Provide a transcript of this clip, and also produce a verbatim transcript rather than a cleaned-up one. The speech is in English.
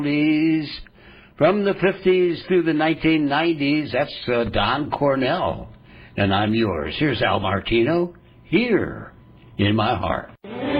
From the fifties through the nineteen nineties, that's uh, Don Cornell. And I'm yours. Here's Al Martino, Here in My Heart.